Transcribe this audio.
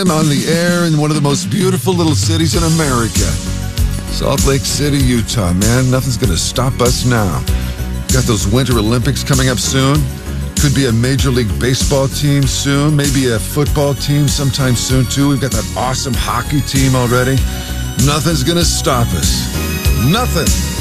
time on the air in one of the most beautiful little cities in America. Salt Lake City, Utah, man. Nothing's going to stop us now. Got those Winter Olympics coming up soon. Could be a Major League Baseball team soon. Maybe a football team sometime soon, too. We've got that awesome hockey team already. Nothing's going to stop us. Nothing.